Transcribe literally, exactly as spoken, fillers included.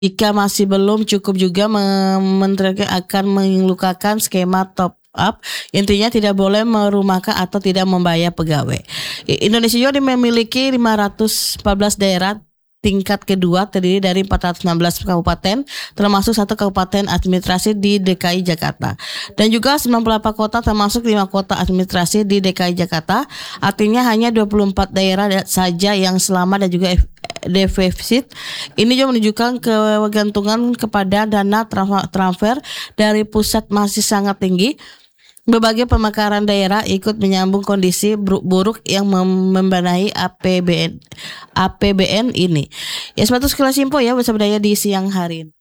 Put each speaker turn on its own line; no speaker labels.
Jika masih belum cukup juga Menteri akan mengeluarkan skema top up. Intinya tidak boleh merumahkan atau tidak membayar pegawai. Indonesia juga memiliki lima ratus empat belas daerah tingkat kedua terdiri dari empat ratus enam belas kabupaten termasuk satu kabupaten administrasi di D K I Jakarta dan juga sembilan puluh delapan kota termasuk lima kota administrasi di D K I Jakarta. Artinya hanya dua puluh empat daerah saja yang selamat dan juga defisit. Ini juga menunjukkan kegantungan kepada dana transfer dari pusat masih sangat tinggi. Berbagai pemekaran daerah ikut menyambung kondisi buruk yang membenahi A P B N A P B N ini. Ya, sepatu sekilas info ya bersama saya di siang hari ini.